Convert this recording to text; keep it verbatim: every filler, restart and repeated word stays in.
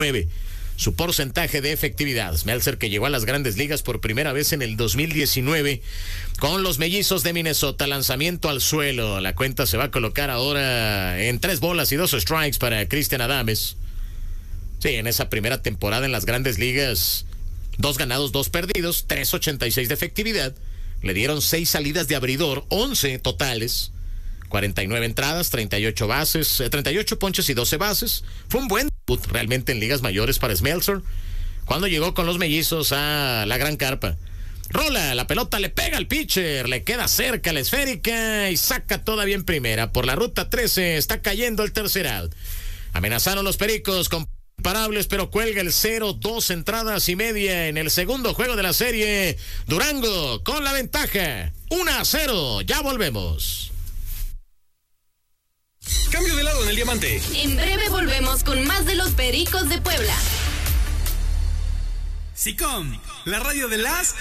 su porcentaje de efectividad. Smeltzer, que llegó a las grandes ligas por primera vez en el dos mil diecinueve con los Mellizos de Minnesota. Lanzamiento al suelo. La cuenta se va a colocar ahora en tres bolas y dos strikes para Cristian Adames. Sí, en esa primera temporada en las grandes ligas, dos ganados, dos perdidos, tres ochenta y seis de efectividad. Le dieron seis salidas de abridor, once totales, cuarenta y nueve entradas, treinta y ocho bases, treinta y ocho ponches y doce bases. Fue un buen debut realmente en ligas mayores para Smeltzer cuando llegó con los Mellizos a la gran carpa. Rola, la pelota le pega al pitcher, le queda cerca la esférica y saca todavía en primera. Por la ruta trece está cayendo el tercer out. Amenazaron los Pericos con imparables, pero cuelga el cero, dos entradas y media en el segundo juego de la serie. Durango con la ventaja, uno a cero. Ya volvemos. Cambio de lado en el diamante. En breve volvemos con más de los Pericos de Puebla. SICOM, la radio de las